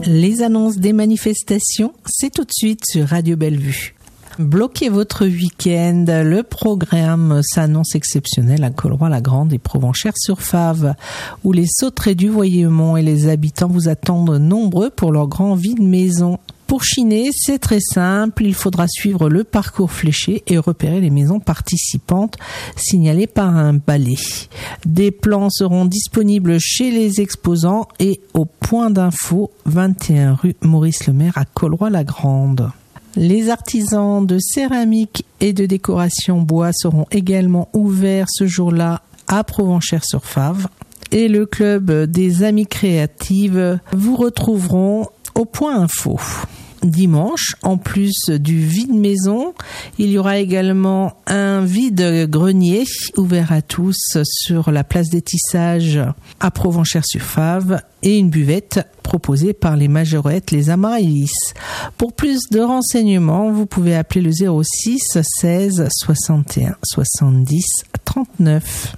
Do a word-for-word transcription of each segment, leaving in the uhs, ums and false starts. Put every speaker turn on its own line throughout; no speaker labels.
Les annonces des manifestations, c'est tout de suite sur Radio Bellevue. Bloquez votre week-end, le programme s'annonce exceptionnel à Colroy-la-Grande et Provenchères-sur-Fave, où les sauterets du Voyemont et les habitants vous attendent nombreux pour leur grand vide-maison. Pour chiner, c'est très simple, il faudra suivre le parcours fléché et repérer les maisons participantes signalées par un balai. Des plans seront disponibles chez les exposants et au point d'info vingt et un rue Maurice Lemaire à Colroy-la-Grande. Les artisans de céramique et de décoration bois seront également ouverts ce jour-là à Provenchères-sur-Fave. Et le club des Amis Créatives vous retrouveront au point info. Dimanche, en plus du vide-maison, il y aura également un vide-grenier ouvert à tous sur la place des Tissages à Provenchères-sur-Fave et une buvette proposée par les majorettes Les Amaryllis. Pour plus de renseignements, vous pouvez appeler le zéro six seize soixante et un soixante-dix trente-neuf.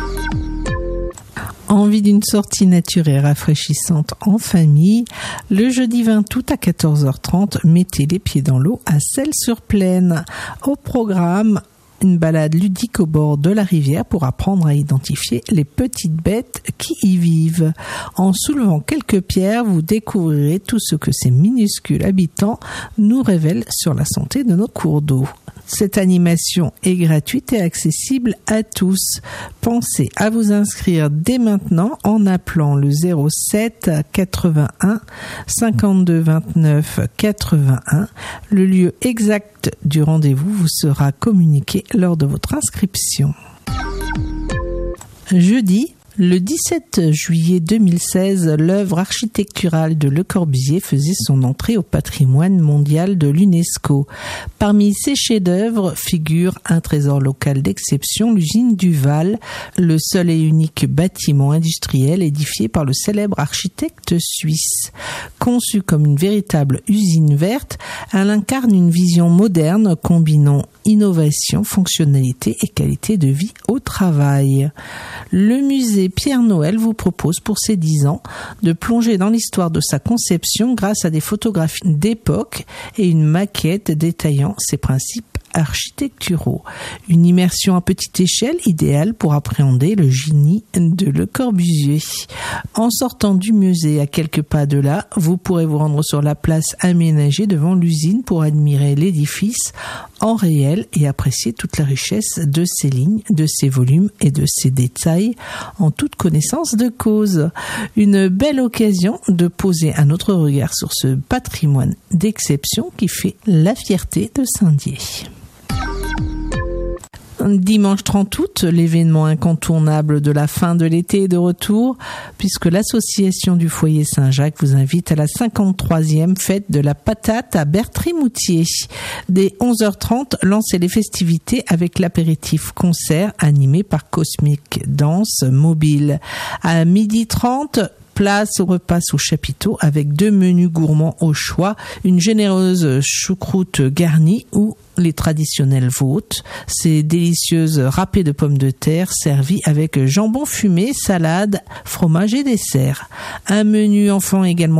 Envie d'une sortie nature et rafraîchissante en famille, le jeudi vingt août à quatorze heures trente, mettez les pieds dans l'eau à Celles-sur-Plaine. Au programme, une balade ludique au bord de la rivière pour apprendre à identifier les petites bêtes qui y vivent. En soulevant quelques pierres, vous découvrirez tout ce que ces minuscules habitants nous révèlent sur la santé de nos cours d'eau. Cette animation est gratuite et accessible à tous. Pensez à vous inscrire dès maintenant en appelant le zéro sept quatre-vingt-un cinquante-deux vingt-neuf quatre-vingt-un. Le lieu exact du rendez-vous vous sera communiqué lors de votre inscription. Jeudi, le dix-sept juillet deux mille seize, l'œuvre architecturale de Le Corbusier faisait son entrée au patrimoine mondial de l'UNESCO. Parmi ses chefs-d'œuvre figure un trésor local d'exception, l'usine Duval, le seul et unique bâtiment industriel édifié par le célèbre architecte suisse. Conçue comme une véritable usine verte, elle incarne une vision moderne combinant innovation, fonctionnalité et qualité de vie au travail. Le musée Pierre Noël vous propose pour ses dix ans de plonger dans l'histoire de sa conception grâce à des photographies d'époque et une maquette détaillant ses principes architecturaux. Une immersion à petite échelle idéale pour appréhender le génie de Le Corbusier. En sortant du musée à quelques pas de là, vous pourrez vous rendre sur la place aménagée devant l'usine pour admirer l'édifice en réel et apprécier toute la richesse de ses lignes, de ses volumes et de ses détails en toute connaissance de cause. Une belle occasion de poser un autre regard sur ce patrimoine d'exception qui fait la fierté de Saint-Dié. Dimanche trente août, l'événement incontournable de la fin de l'été est de retour puisque l'association du foyer Saint-Jacques vous invite à la cinquante-troisième fête de la patate à Bertry-Moutier. Dès onze heures trente, lancez les festivités avec l'apéritif concert animé par Cosmic Danse Mobile. À midi trente, place au repas au chapiteau avec deux menus gourmands au choix, une généreuse choucroute garnie ou les traditionnelles vôtres, ces délicieuses râpées de pommes de terre servies avec jambon fumé, salade, fromage et dessert. Un menu enfant également